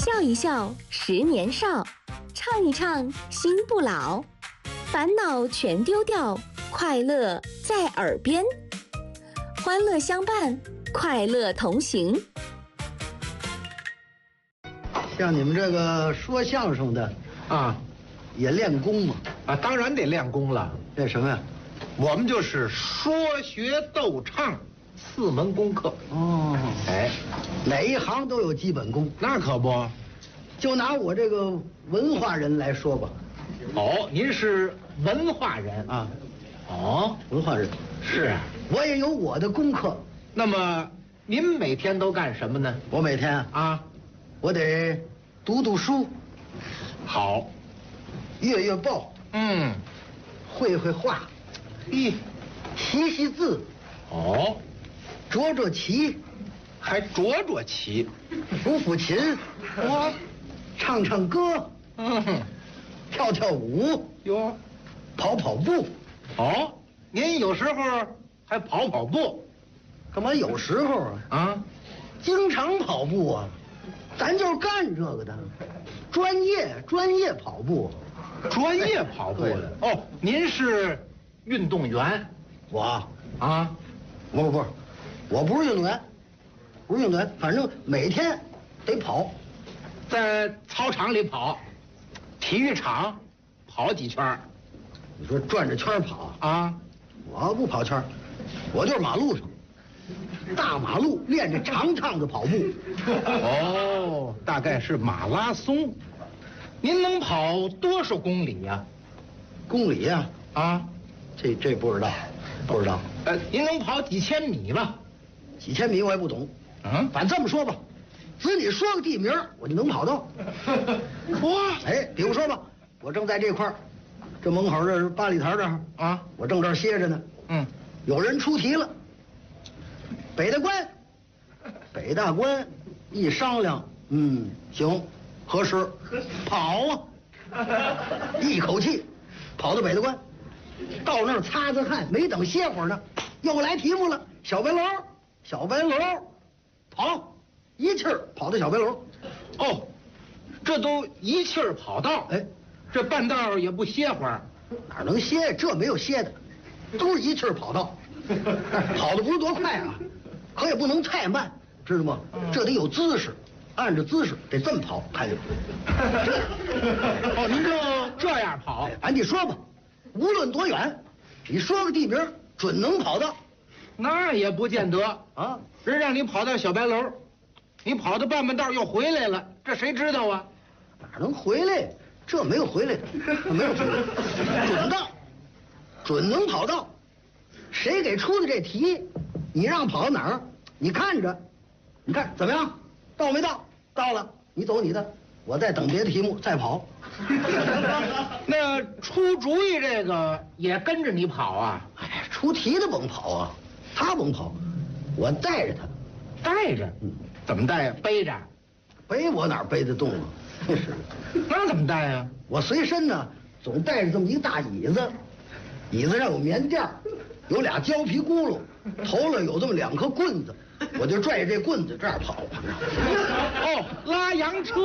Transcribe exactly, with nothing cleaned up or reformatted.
笑一笑，十年少；唱一唱，心不老。烦恼全丢掉，快乐在耳边。欢乐相伴，快乐同行。 像你们这个说相声的啊， 也练功吗？ 啊，当然得练功了。 练什么呀？ 我们就是说学逗唱四门功课。 哦， 哎， 哪一行都有基本功。 那可不。 就拿我这个文化人来说吧。 哦，您是文化人啊？ 哦， 文化人。 是啊。 我也有我的功课。 那么您每天都干什么呢？ 我每天啊， 我得读读书。 好。 阅阅报。 嗯。 绘绘画。 咦。 习习字。 哦。 捉捉棋。 还捉捉棋。 抚抚琴。 我。 唱唱歌。 嗯。 跳跳舞。 哟。 跑跑步。 哦，您有时候还跑跑步。 干嘛有时候啊？ 啊， 经常跑步啊，咱就是干这个的，专业专业跑步， 专业跑步的。哦，您是运动员。 我啊， 不不不，我不是运动员，不是运动员，反正每天得跑， 在操场里跑，体育场跑几圈。 你说转着圈跑啊？ 我不跑圈，我就是马路上。大马路练着长长的跑步。 哦，大概是马拉松。您能跑多少公里呀？ 公里呀？ 啊， 这这不知道，不知道。 呃，您能跑几千米吧？ 几千米我也不懂。 嗯， 反正这么说吧，只你说个地名，我就能跑到。 哇， 哎，比如说吧，我正在这块儿，这门口这八里台这儿啊， 我正这儿歇着呢。 嗯， 有人出题了。北大关，北大关，一商量，嗯，行，合适，跑啊！一口气跑到北大关，到那儿擦擦汗，没等歇会儿呢，又来题目了。小白楼，小白楼，跑，一气儿跑到小白楼。 哦，这都一气儿跑到， 哎， 这半道也不歇会儿， 哪能歇？这没有歇的，都是一气儿跑到，跑的不是多快啊。可也不能太慢，知道吗？这得有姿势，按着姿势得这么跑，看见？ 哦，您就这样跑？ 哎，你说吧，无论多远，你说个地名，准能跑到。 那也不见得啊！ 人让你跑到小白楼，你跑到半半道又回来了，这谁知道啊？ 哪能回来？这没有回来的，没有回来，准到，准能跑到。谁给出的这题？你让跑到哪儿？你看着，你看怎么样？到没到？到了，你走你的，我再等别的题目再跑。 那出主意这个也跟着你跑啊？ 哎，出题的甭跑啊，他甭跑，我带着他。 带着？嗯，怎么带呀？背着？ 背我哪背得动啊？是。 那怎么带呀？ 我随身呢，总带着这么一个大椅子，椅子上有棉垫，有俩胶皮轱辘。头了有这么两颗棍子，我就拽着这棍子这样跑。 哦，拉洋车。